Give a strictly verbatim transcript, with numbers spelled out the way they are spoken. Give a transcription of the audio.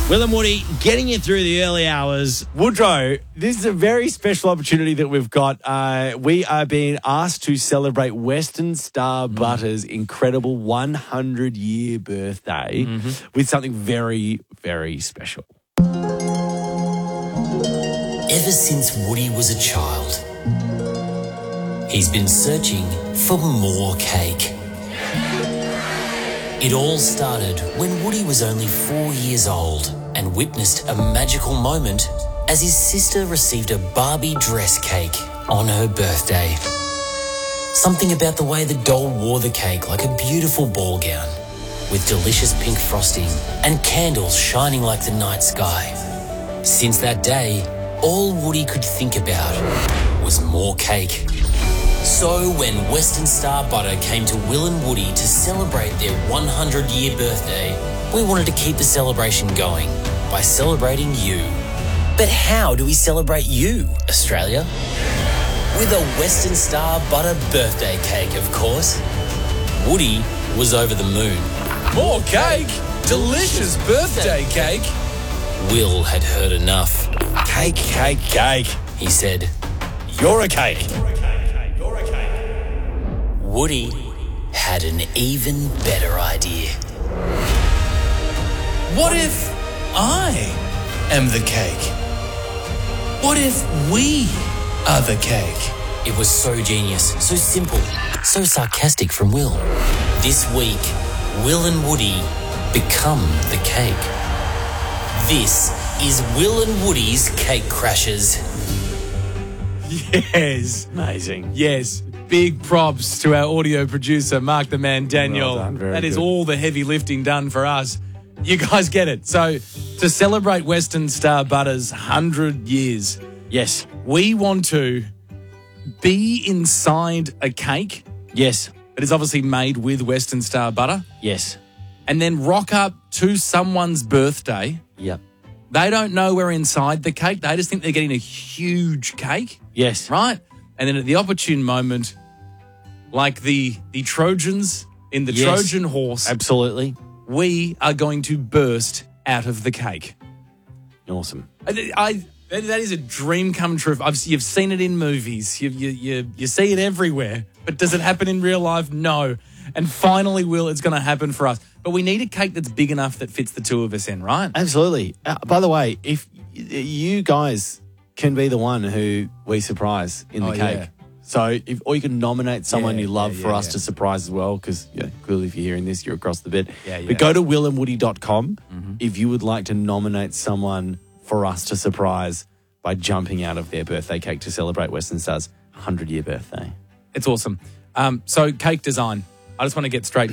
Will and Woody getting you through the early hours. Woodrow, this is a very special opportunity that we've got. Uh, we are being asked to celebrate Western Star mm. Butter's incredible one hundred year birthday mm-hmm. with something very, very special. Ever since Woody was a child, he's been searching for more cake. It all started when Woody was only four years old and witnessed a magical moment as his sister received a Barbie dress cake on her birthday. Something about the way the doll wore the cake like a beautiful ball gown with delicious pink frosting and candles shining like the night sky. Since that day, all Woody could think about was more cake. So when Western Star Butter came to Will and Woody to celebrate their one hundred year birthday, we wanted to keep the celebration going by celebrating you. But how do we celebrate you, Australia? With a Western Star Butter birthday cake, of course. Woody was over the moon. More cake? Delicious birthday cake? Will had heard enough. Cake, cake, cake. He said, "You're a cake." Woody had an even better idea. What if I am the cake? What if we are the cake? It was so genius, so simple, so sarcastic from Will. This week, Will and Woody become the cake. This is Will and Woody's Cake Crashers. Yes. Amazing. Yes. Big props to our audio producer, Mark the Man Daniel. Well done, very that is good. all the heavy lifting done for us. You guys get it. So to celebrate Western Star Butter's one hundred years, Yes. we want to be inside a cake Yes. that is obviously made with Western Star Butter Yes. and then rock up to someone's birthday. Yep. They don't know we're inside the cake. They just think they're getting a huge cake, Yes. right? And then at the opportune moment, like the the Trojans in the Yes. Trojan horse, Absolutely. we are going to burst out of the cake. Awesome. I, I that that is a dream come true. I've, you've seen it in movies. You, you you you see it everywhere. But does it happen in real life? No. And finally, Will, it's going to happen for us. But we need a cake that's big enough that fits the two of us in, right? Absolutely. Uh, by the way, if y- you guys can be the one who we surprise in the Oh, cake. yeah. So, if, or you can nominate someone Yeah, you love yeah, for yeah, us yeah. to surprise as well, because yeah, clearly if you're hearing this, you're across the bit. Yeah, yeah. But go to will and woody dot com Mm-hmm. if you would like to nominate someone for us to surprise by jumping out of their birthday cake to celebrate Western Star's one hundred year birthday. It's awesome. Um, so cake design. I just want to get straight